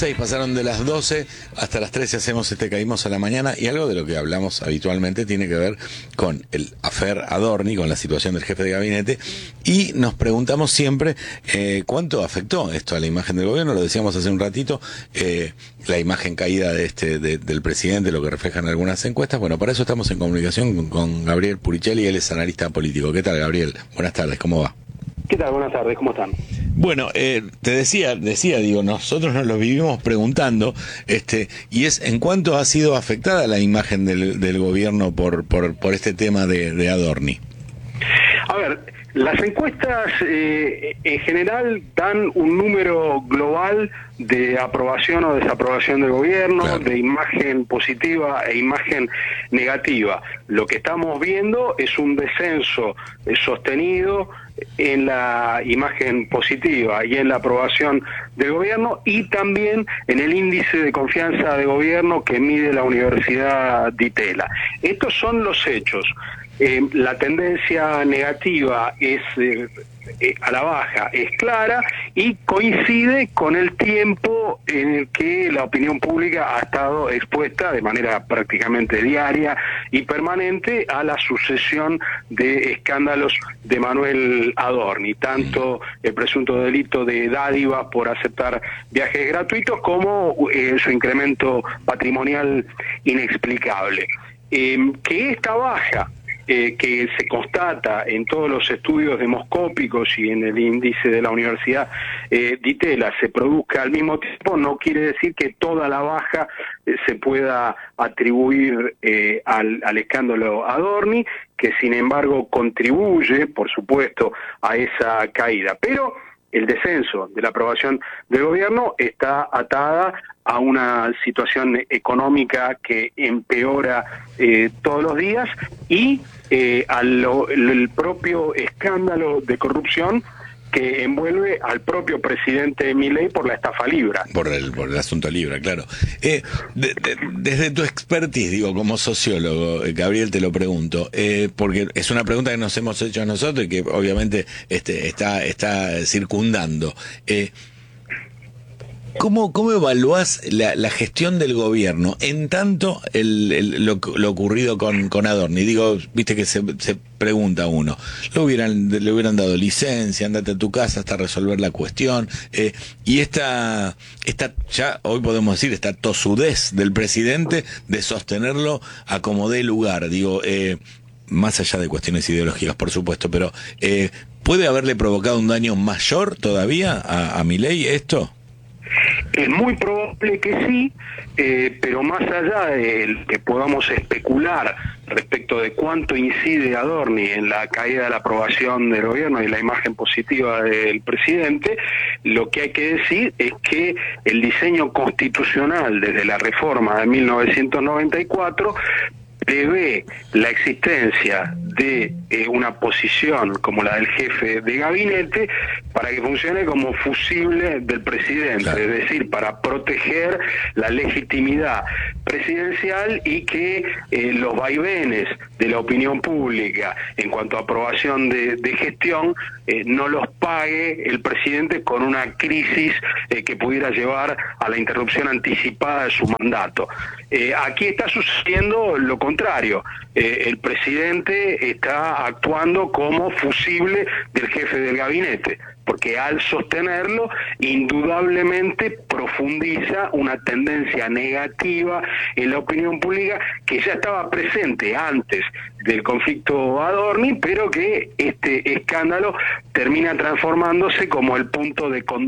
6 pasaron de las 12 hasta las 13 hacemos Caímos a la mañana, y algo de lo que hablamos habitualmente tiene que ver con el affair Adorni, con la situación del jefe de gabinete, y nos preguntamos siempre cuánto afectó esto a la imagen del gobierno. Lo decíamos hace un ratito, la imagen caída del presidente, lo que reflejan algunas encuestas. Bueno, para eso estamos en comunicación con Gabriel Puricelli, él es analista político. ¿Qué tal, Gabriel? Buenas tardes, ¿cómo va? ¿Qué tal? Buenas tardes, ¿cómo están? Bueno, te decía, digo, nosotros nos lo vivimos preguntando, y es en cuánto ha sido afectada la imagen del gobierno por este tema de Adorni. A ver, las encuestas en general dan un número global de aprobación o desaprobación del gobierno, claro, de imagen positiva e imagen negativa. Lo que estamos viendo es un descenso sostenido en la imagen positiva y en la aprobación del gobierno, y también en el índice de confianza de gobierno que mide la Universidad de Itela. Estos son los hechos. La tendencia negativa es a la baja, es clara y coincide con el tiempo en el que la opinión pública ha estado expuesta de manera prácticamente diaria y permanente a la sucesión de escándalos de Manuel Adorni, tanto el presunto delito de dádiva por aceptar viajes gratuitos como su incremento patrimonial inexplicable. Que esta baja que se constata en todos los estudios demoscópicos y en el índice de la Universidad de Itela se produzca al mismo tiempo, no quiere decir que toda la baja se pueda atribuir al escándalo Adorni, que sin embargo contribuye, por supuesto, a esa caída. Pero el descenso de la aprobación del gobierno está atada a una situación económica que empeora todos los días, y al propio escándalo de corrupción que envuelve al propio presidente Milei por la estafa Libra. Por el asunto Libra, claro. Desde tu expertise, digo, como sociólogo, Gabriel, te lo pregunto, porque es una pregunta que nos hemos hecho nosotros y que obviamente está circundando. ¿Cómo evaluás la gestión del gobierno en tanto lo ocurrido con Adorni? Digo, viste que se pregunta uno, le hubieran dado licencia, andate a tu casa hasta resolver la cuestión, y esta ya hoy podemos decir, esta tosudez del presidente de sostenerlo a como dé lugar, digo, más allá de cuestiones ideológicas, por supuesto, pero ¿puede haberle provocado un daño mayor todavía a Milei esto? Es muy probable que sí, pero más allá de que podamos especular respecto de cuánto incide Adorni en la caída de la aprobación del gobierno y la imagen positiva del presidente, lo que hay que decir es que el diseño constitucional desde la reforma de 1994 prevé la existencia de una posición como la del jefe de gabinete para que funcione como fusible del presidente, claro, es decir, para proteger la legitimidad presidencial y que los vaivenes de la opinión pública en cuanto a aprobación de gestión no los pague el presidente con una crisis que pudiera llevar a la interrupción anticipada de su mandato. Aquí está sucediendo lo contrario. El presidente está actuando como fusible del jefe del gabinete, porque al sostenerlo indudablemente profundiza una tendencia negativa en la opinión pública que ya estaba presente antes del conflicto Adorni, pero que este escándalo termina transformándose como el punto de